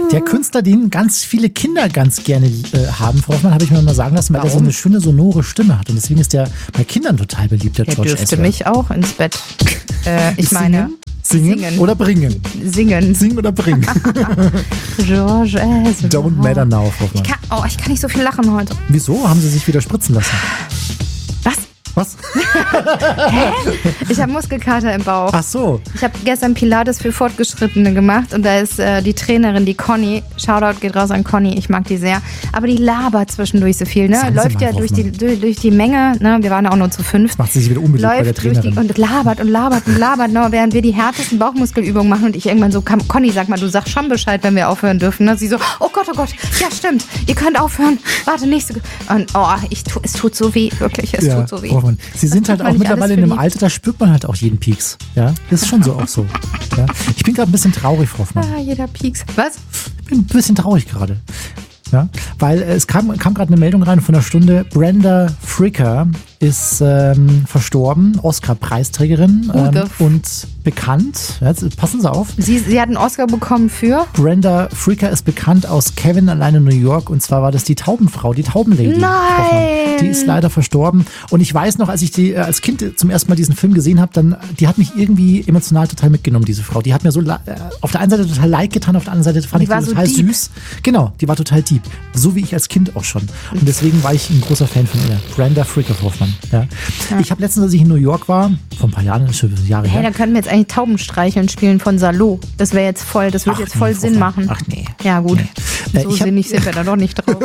Der Künstler, den ganz viele Kinder ganz gerne haben, Frau Hoffmann, habe ich mir mal sagen lassen, weil er so eine schöne sonore Stimme hat. Und deswegen ist der bei Kindern total beliebt, der George Ezra. Der dürfte mich auch ins Bett. Singen oder bringen? Singen oder bringen? George Ezra. Don't matter now, Frau Hoffmann. Ich kann nicht so viel lachen heute. Wieso? Haben Sie sich wieder spritzen lassen? Was? Hä? Ich habe Muskelkater im Bauch. Ach so. Ich habe gestern Pilates für Fortgeschrittene gemacht und da ist die Trainerin, die Conny. Shoutout geht raus an Conny, ich mag die sehr. Aber die labert zwischendurch so viel, ne? Läuft ja durch die Menge, ne? Wir waren ja auch nur zu 5. Macht sie sich wieder unbeliebt bei der Trainerin. Und labert, ne? Während wir die härtesten Bauchmuskelübungen machen und ich irgendwann so, Conny, sag mal, du sagst schon Bescheid, wenn wir aufhören dürfen. Ne? Sie so, oh Gott, ja stimmt, ihr könnt aufhören. Warte, nächste. Und es tut so weh, wirklich, es tut so weh. Sie sind halt auch mittlerweile in einem Alter, da spürt man halt auch jeden Pieks. Ja, das ist schon so auch so. Ja? Ich bin gerade ein bisschen traurig, Frau Hoffmann. Jeder Pieks. Was? Ich bin ein bisschen traurig gerade. Ja, weil es kam gerade eine Meldung rein von einer Stunde. Brenda Fricker ist verstorben, Oscar-Preisträgerin und bekannt. Jetzt, passen Sie auf. Sie hat einen Oscar bekommen für? Brenda Fricker ist bekannt aus Kevin allein in New York und zwar war das die Taubenfrau, die Taubenlady. Nein! Die ist leider verstorben und ich weiß noch, als ich die als Kind zum ersten Mal diesen Film gesehen habe, die hat mich irgendwie emotional total mitgenommen, diese Frau. Die hat mir so auf der einen Seite total leid getan, auf der anderen Seite fand ich die total süß. Genau, die war total deep. So wie ich als Kind auch schon. Und deswegen war ich ein großer Fan von ihr. Brenda Fricker Hoffmann. Ja. Ich habe letztens, als ich in New York war, vor ein paar Jahren, schon Jahre her. Da könnten wir jetzt eigentlich Taubenstreicheln spielen von Salo. Das wäre jetzt voll, das würde jetzt voll Sinn machen. Ach nee. Ja gut. Nee. So sinnig sind wir da doch nicht drauf.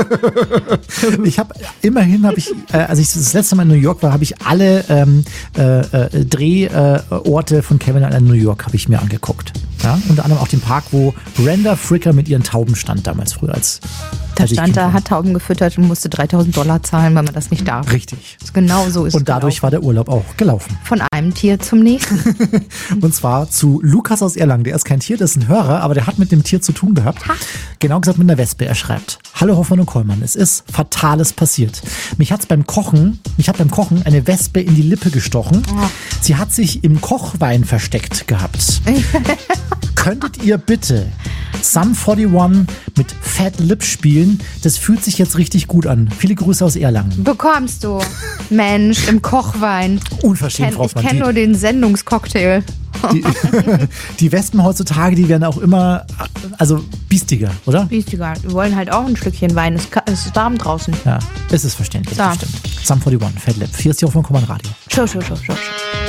Als ich das letzte Mal in New York war, habe ich alle Drehorte von Kevin allein in New York habe ich mir angeguckt. Ja? Unter anderem auch den Park, wo Brenda Fricker mit ihren Tauben stand damals früher Da stand da, hat Tauben gefüttert und musste $3.000 zahlen, weil man das nicht darf. Richtig. Genau so ist es. Und dadurch war der Urlaub auch gelaufen. Von einem Tier zum nächsten. Und zwar zu Lukas aus Erlangen. Der ist kein Tier, der ist ein Hörer, aber der hat mit dem Tier zu tun gehabt. Ha. Genau gesagt mit einer Wespe. Er schreibt: Hallo Hoffmann und Kollmann, es ist Fatales passiert. Mich hat beim Kochen eine Wespe in die Lippe gestochen. Oh. Sie hat sich im Kochwein versteckt gehabt. Könntet ihr bitte Sum 41 mit Fat Lip spielen? Das fühlt sich jetzt richtig gut an. Viele Grüße aus Erlangen. Bekommst du, Mensch, im Kochwein. Unverschämt, Frau Hoffmann. Ich kenne nur den Sendungscocktail. Die Wespen heutzutage, die werden auch immer, biestiger, oder? Biestiger. Wir wollen halt auch ein Stückchen Wein. Es ist warm draußen. Ja, es ist verständlich. Stimmt. Sum 41, Fat Lip. Hier ist die Hoffmann Radio. Show.